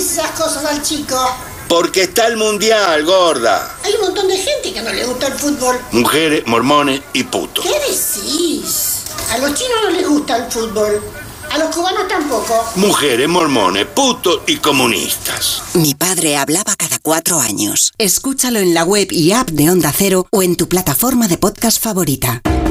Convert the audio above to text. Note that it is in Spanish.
decís esas cosas al chico? Porque está el mundial, gorda. Hay un montón de gente que no le gusta el fútbol. Mujeres, mormones y putos. ¿Qué decís? A los chinos no les gusta el fútbol. A los cubanos tampoco. Mujeres, mormones, putos y comunistas. Mi padre hablaba cada 4 años. Escúchalo en la web y app de Onda Cero o en tu plataforma de podcast favorita.